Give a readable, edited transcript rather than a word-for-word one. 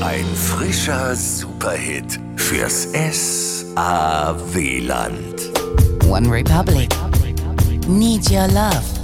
Ein frischer Superhit fürs S-A-W-Land. One Republic. Need your love.